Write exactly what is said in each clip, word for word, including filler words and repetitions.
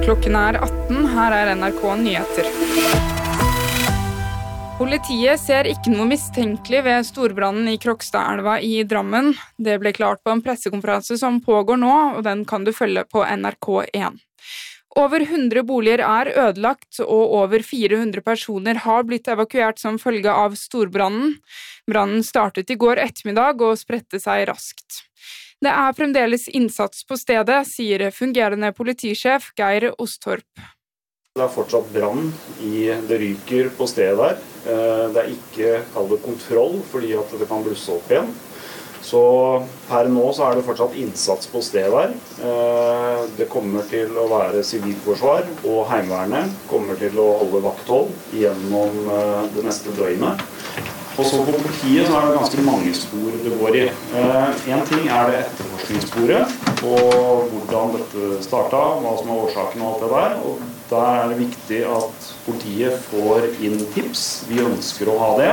Klokken er atten, her er N R K Nyheter. Politiet ser ikke noe mistenkelig ved storbrannen i Krokstadelva i Drammen. Det ble klart på en pressekonferanse som pågår nå, og den kan du følge på N R K én. Over hundre boliger er ødelagt, og over fire hundre personer har blitt evakuert som følge av storbrannen. Brannen startet i går ettermiddag og spredte seg raskt. Det er fremdeles innsats på stedet, sier fungerende politisjef Geir Ostorp. Det er fortsatt brann i det ryker på stedet der. Det er ikke kallet kontroll, fordi at det kan blusse opp igjen. Så per nå så er det fortsatt innsats på stedet der. Det kommer til å være sivilforsvar, og Heimevernet kommer til å holde vakthold gjennom det neste døgnet. Og så på politiet så er det ganske mange spor det går i. En ting er det etterforskningssporet, og hvordan dette startet, hva som er årsaken og alt det der. Og da er det viktig at politiet får inn tips. Vi ønsker å ha det.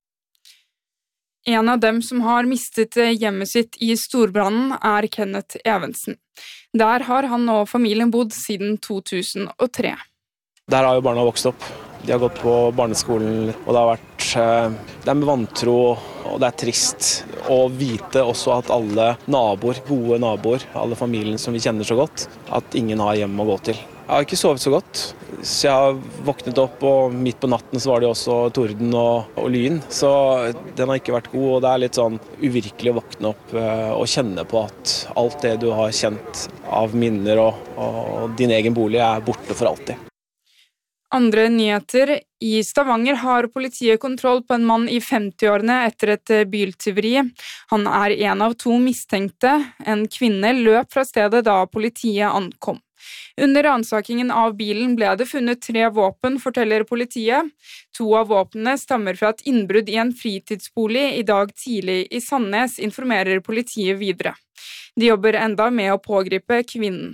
En av dem som har mistet hjemmet sitt i storbrannen er Kenneth Evensen. Der har han og familien bodd siden to tusen og tre. Der har jo barna vokst opp. De har gått på barneskolen, og det har vært det er med vantro, og det er trist å vite også at alle naboer, gode naboer, alle familien som vi kjenner så godt, at ingen har hjem å gå til. Jeg har ikke sovet så godt, så jeg har våknet opp, og midt på natten så var det også torden og, og lyn, så den har ikke vært god, og det er litt sånn uvirkelig å våkne opp og kjenne på at alt det du har kjent av minner og, og din egen bolig er borte for alltid. Andre nyheter. I Stavanger har politiet kontroll på en mann i femtiårene etter et biltyveri. Han er en av to mistenkte. En kvinne løp fra stedet da politiet ankom. Under ransakingen av bilen ble det funnet tre våpen, forteller politiet. To av våpnene stammer fra et innbrudd i en fritidsbolig i dag tidlig i Sandnes, informerer politiet videre. De jobber enda med å pågripe kvinnen.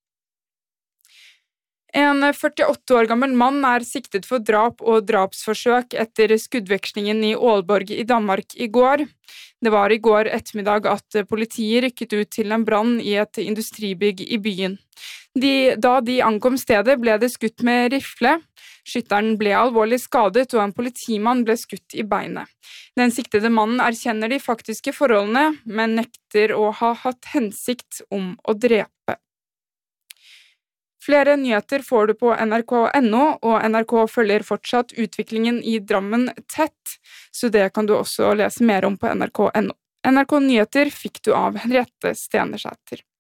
En førtiåtte år gammel mann er siktet for drap og drapsforsøk etter skuddvekslingen i Aalborg i Danmark i går. Det var i går ettermiddag at politiet rykket ut til en brann i et industribygg i byen. De, da de ankom stedet ble det skutt med rifle. Skytteren ble alvorlig skadet, og en politimann ble skutt i beinet. Den siktede mannen erkjenner de faktiske forholdene, men nekter å ha hatt hensikt om å drepe. Flere nyheter får du på N R K punktum N O, og N R K følger fortsatt utviklingen i Drammen tett, så det kan du også lese mer om på N R K punktum N O. N R K Nyheter fikk du av Henriette Stenersæter.